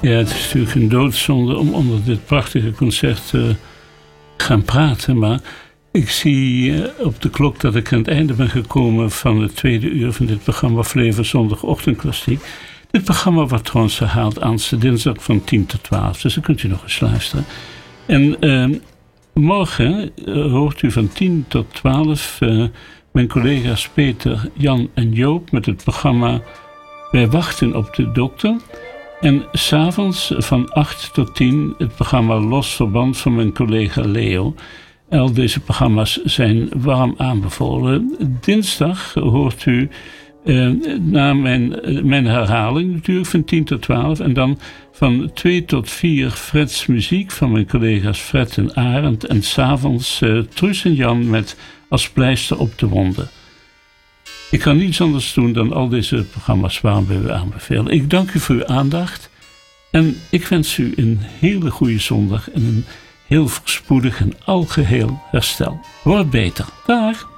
Ja, het is natuurlijk een doodzonde om onder dit prachtige concert te gaan praten. Maar ik zie op de klok dat ik aan het einde ben gekomen van het tweede uur van dit programma Flevo Zondagochtendklassiek. Dit programma wordt trouwens herhaald aanstaande dinsdag van 10 tot 12. Dus dan kunt u nog eens luisteren. En morgen hoort u van 10 tot 12 mijn collega's Peter, Jan en Joop met het programma Wij wachten op de dokter. En 's avonds van 8 tot 10 het programma Los Verband van mijn collega Leo. Al deze programma's zijn warm aanbevolen. Dinsdag hoort u na mijn herhaling natuurlijk van 10 tot 12. En dan van 2 tot 4 Freds muziek van mijn collega's Fred en Arend. En 's avonds Truus en Jan met Als pleister op de wonden. Ik kan niets anders doen dan al deze programma's warm bij u aanbevelen. Ik dank u voor uw aandacht. En ik wens u een hele goede zondag en een heel voorspoedig en algeheel herstel. Word beter. Dag.